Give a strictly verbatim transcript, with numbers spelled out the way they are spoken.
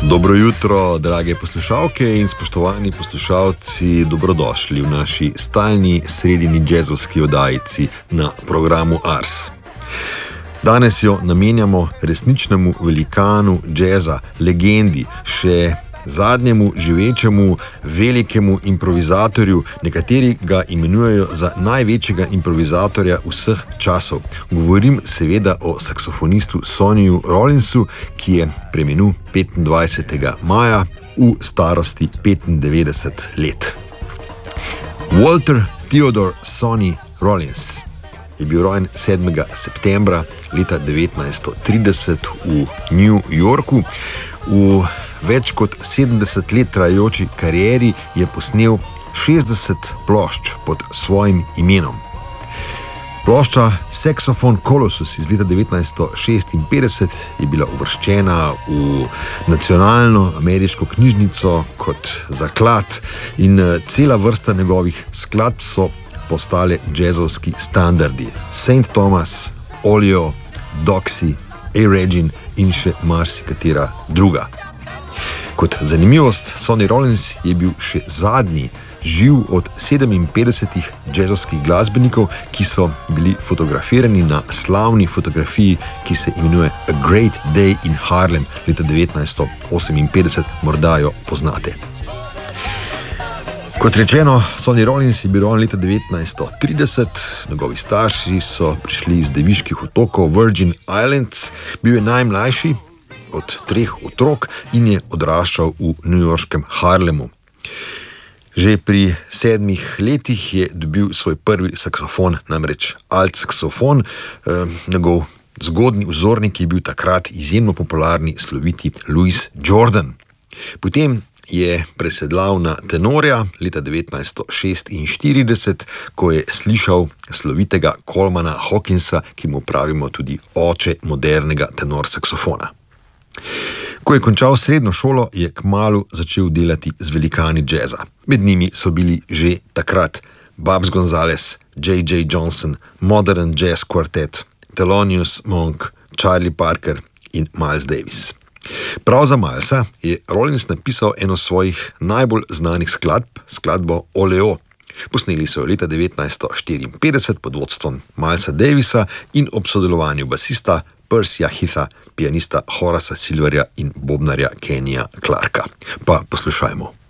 Dobro jutro, drage poslušalke in spoštovani poslušalci, dobrodošli v naši stalni sredini džezovski oddajici na programu Ars. Danes jo namenjamo resničnemu velikanu džeza, legendi, še zadnjemu živečemu velikemu improvizatorju, nekateri ga imenujejo za največjega improvizatorja vseh časov. Govorim seveda o saksofonistu Sonnyju Rollinsu, ki je preminul petindvajsetega maja v starosti petindevetdeset let. Walter Theodore Sonny Rollins je bil rojen sedmega septembra leta devetnajststo trideset v New Yorku. V več kot sedemdeset let trajajoči karieri je posnel šestdeset plošč pod svojim imenom. Plošča Saxophone Colossus iz leta devetnajststo šestinpetdeset je bila uvrščena v nacionalno ameriško knjižnico kot zaklad in cela vrsta njegovih skladb so postale džezovski standardi. Saint Thomas, Olio, Doxy, A. Regine in še marsikatera druga. Kot zanimivost, Sonny Rollins je bil še zadnji živ od sedeminpetdesetih džezovskih glasbenikov, ki so bili fotografirani na slavni fotografiji, ki se imenuje A Great Day in Harlem leta devetnajststo oseminpetdeset, morda jo poznate. Kot rečeno, Sonny Rollins je bil rojen leta devetnajststo trideset, njegovi starši so prišli iz Deviških otokov Virgin Islands, bil je najmlajši od treh otrok in je odraščal v newyorškem Harlemu. Že pri sedmih letih je dobil svoj prvi saksofon, namreč alt saksofon. E, njegov zgodnji vzornik je bil takrat izjemno popularni sloviti Louis Jordan. Potem je presedlal na tenorja leta devetnajststo šestinštirideset, ko je slišal slovitega Colemana Hawkinsa, ki mu pravimo tudi oče modernega tenor saksofona. Ko je končal srednjo šolo, je kmalu začel delati z velikani džeza. Med njimi so bili že takrat Babs Gonzales, J J Johnson, Modern Jazz Quartet, Thelonious Monk, Charlie Parker in Miles Davis. Prav za Milesa je Rollins napisal eno svojih najbolj znanih skladb, skladbo Oleo. Posneli so jo leta devetnajststo štiriinpetdeset pod vodstvom Milesa Davisa in ob sodelovanju basista Percyja Heatha, pianista Horacea Silverja in bobnarja Kennyja Clarka. Pa poslušajmo.